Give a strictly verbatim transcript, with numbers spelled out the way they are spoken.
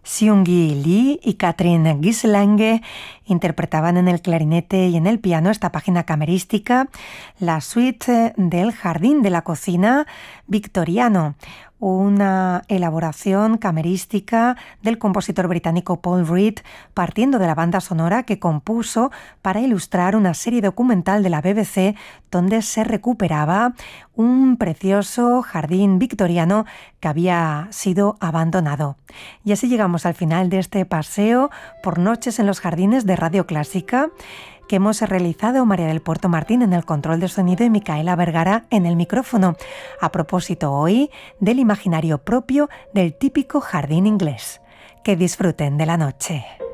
Seung-gi Lee y Katrin Gislange interpretaban en el clarinete y en el piano esta página camerística, la suite del Jardín de la Cocina victoriano, una elaboración camerística del compositor británico Paul Reed, partiendo de la banda sonora que compuso para ilustrar una serie documental de la B B C donde se recuperaba un precioso jardín victoriano que había sido abandonado. Y así llegamos al final de este paseo por Noches en los Jardines de Radio Clásica, que hemos realizado María del Puerto Martín en el control de sonido y Micaela Vergara en el micrófono, a propósito hoy del imaginario propio del típico jardín inglés. Que disfruten de la noche.